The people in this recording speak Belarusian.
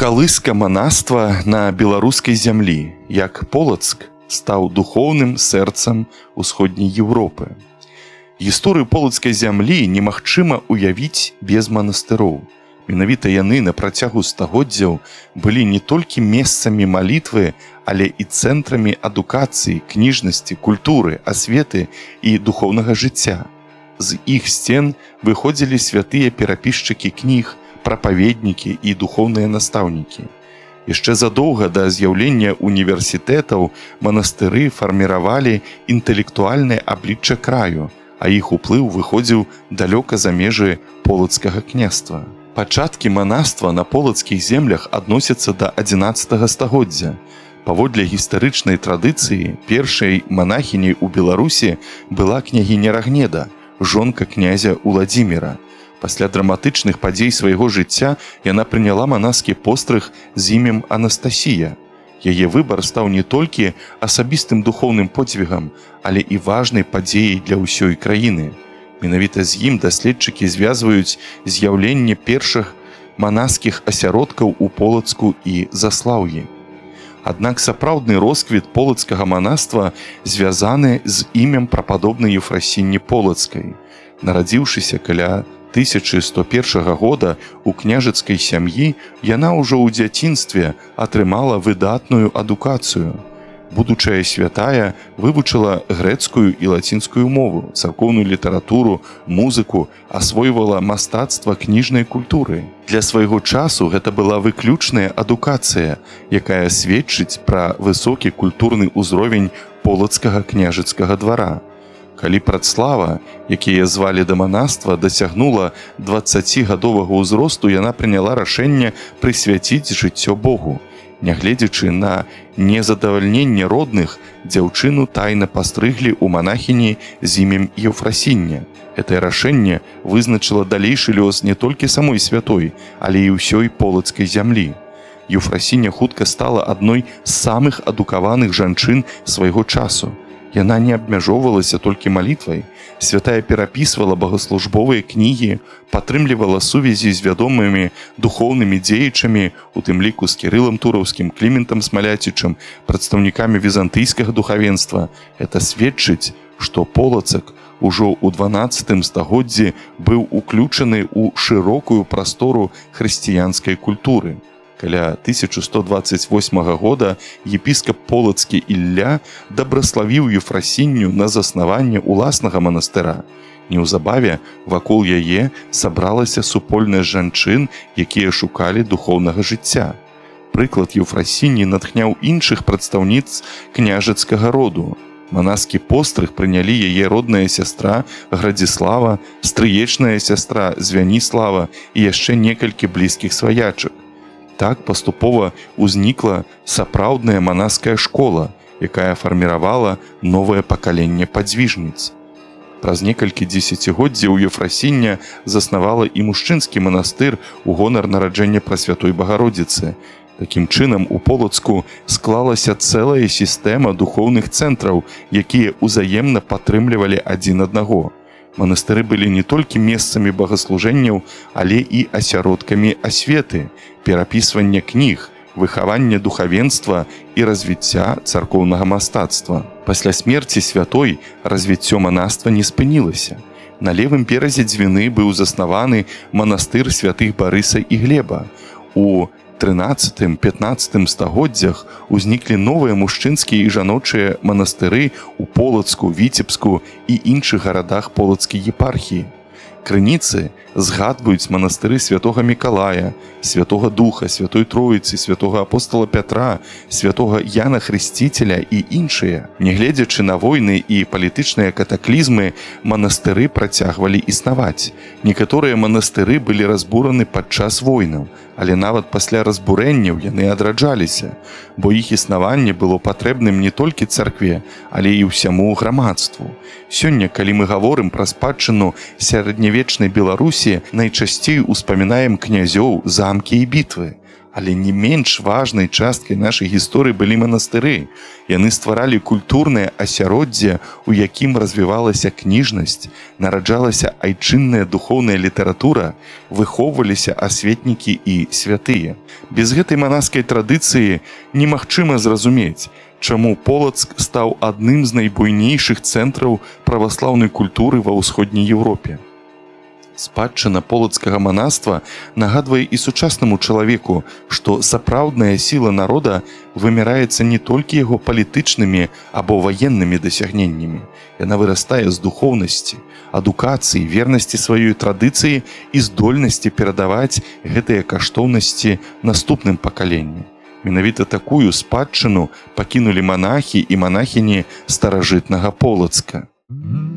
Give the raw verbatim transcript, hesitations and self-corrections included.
Калыска манаства на беларускай зямлі, як Полацк стаў духоўным сэрцам усходняй Еўропы. Гісторыю полацкай зямлі немагчыма уявіць без манастыроў. Менавіта яны на працягу стагоддзяў былі не толькі месцамі малітвы, але і цэнтрамі адукацыі, кніжнасці, культуры, асветы і духоўнага жыцця. З іх сцен выходзілі святыя перапісчыкі кніг, прапаведнікі і духоўныя настаўнікі. Яшчэ задоўга да з'яўлення універсітэтаў манастыры фарміравалі інтэлектуальнае аблічча краю, а іх уплыў выходзіў далёка за межы полацкага княства. Пачаткі манаства на полацкіх землях адносяцца да адзінаццатага стагоддзя. Паводле гістарычнай традыцыі, першай манахіняй у Беларусі была княгіня Рагнеда, жонка князя Уладзіміра. Пасля драматычных падзей свайго жыцця яна прыняла манаскі пострыг з імем Анастасія. Яе выбар стаў не толькі асабістым духоўным подзвігам, але і важнай падзеяй для ўсёй краіны. Менавіта з ім даследчыкі звязваюць з'яўленне першых манаскіх асяродкаў у Полацку і Заслаўі. Аднак сапраўдны росквіт полацкага манаства звязаны з імем прападобнай Ефрасіні Полацкай. Нарадзіўшыся каля тысяча сто першага года у княжацкай сям'і, яна ўжо ў дзяцінстве атрымала выдатную адукацыю. Будучая святая вывучыла грэцкую і лацінскую мову, царкоўную літаратуру, музыку, асвойвала мастацтва кніжнай культуры. Для свайго часу гэта была выключная адукацыя, якая сведчыць пра высокі культурны ўзровень полацкага княжацкага двара. Калі Працлава, якія звалі да манаства, дасягнула дваццацігадовага ўзросту, яна прыняла рашэнне прысвяціць жыццё Богу. Нягледзячы на незадавальненне родных, дзяўчыну тайна пастрыглі ў манахіні з імем Ефрасіння. Гэтае рашэнне вызначыла далейшы лёс не толькі самой святой, але і ўсёй полацкай зямлі. Ефрасіння хутка стала адной з самых адукаваных жанчын свайго часу. Яна не абмяжоўвалася толькі малітвай. Святая перапісвала богаслужбовыя кнігі, падтрымлівала сувязі з вядомымі духоўнымі дзеячамі, у тым ліку з Кірылам Тураўскім, Кліментам Смаляцічам, прадстаўнікамі візантыйскага духавенства. Это сведчыць, што Полацак ужо ў дванаццатым стагоддзі быў уключаны ў шырокую прастору хрысціянскай культуры. Каля тысяча сто дваццаць восьмага года епіскап полацкі Ілля дабраславіў Ефрасінню на заснаванне ўласнага манастыра. Неўзабаве вакол яе сабралася супольнасць жанчын, якія шукалі духоўнага жыцця. Прыклад Ефрасіні натхняў іншых прадстаўніц княжацкага роду. Манаскі пострыг прынялі яе родная сястра Градзіслава, стрыечная сястра Звяніслава і яшчэ некалькі блізкіх сваячак. Так паступова ўзнікла сапраўдная манаская школа, якая фарміравала новае пакаленне падзвіжніц. Праз некалькі дзесяцігоддзяў Ефрасіння заснавала і мужчынскі манастыр у гонар нараджэння Прасвятой Багародзіцы. Такім чынам у Полацку склалася цэлая сістэма духоўных цэнтраў, якія ўзаемна падтрымлівалі адзін аднаго. Манастыры былі не толькі месцамі богаслужэнняў, але і асяродкамі асветы, перапісвання кніг, выхавання духавенства і развіцця царкоўнага мастацтва. Пасля смерці святой развіццё манаства не спынілася. На левым беразе Дзвіны быў заснаваны манастыр святых Барыса і Глеба. У трынаццатым-пятнаццатым стагоддзях узніклі новыя мужчынскія і жаночыя манастыры ў Полацку, Віцебску і іншых гарадах полацкай епархіі. Крыніцы згадваюць манастыры святога Мікалая, святога Духа, святой Троіцы, святога апостола Пятра, святога Яна Хрысціцеля і іншыя. Нягледзячы на войны і палітычныя катаклізмы, манастыры працягвалі існаваць. Некаторыя манастыры былі разбураны падчас войнаў, але нават пасля разбурэнняў яны адраджаліся, бо іх існаванне было патрэбным не толькі царкве, але і ўсяму грамадству. Сёння, калі мы гаворым пра спадчыну сярэднявечнай Беларусі, найчасцей успамінаем князёў, замкі і бітвы. Але не менш важнай часткай нашай гісторыі былі манастыры. Яны стваралі культурнае асяроддзе, у якім развівалася кніжнасць, нараджалася айчынная духоўная літаратура, выхоўваліся асветнікі і святыя. Без гэтай манаскай традыцыі немагчыма зразумець, чаму Полацк стаў адным з найбуйнейшых цэнтраў праваслаўнай культуры ва ўсходняй Еўропе. Спадчына полацкага манаства нагадвае і сучаснаму чалавеку, што сапраўдная сіла народа вымяраецца не толькі яго палітычнымі або ваеннымі дасягненнямі. Яна вырастае з духоўнасці, адукацыі, вернасці сваёй традыцыі і здольнасці перадаваць гэтыя каштоўнасці наступным пакаленням. Менавіта такую спадчыну пакінулі манахі і манахіні старажытнага Полацка.